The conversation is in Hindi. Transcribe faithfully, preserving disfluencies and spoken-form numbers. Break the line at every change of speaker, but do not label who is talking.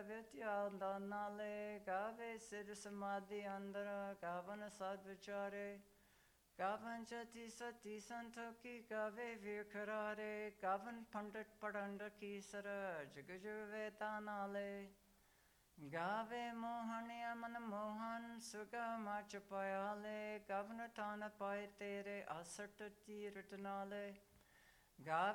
विद्या नाले गावे सिर समाधि अंदर गावन सद विचारे गावन जति सती संतोखी गावे वीर करारे गावन पंडित पढ़ंड की सर जगजुवे तानाले गावे मोहन अमन मोहन सुगम चपयाले गावन तान पाए तेरे असट तीरट नाले गावे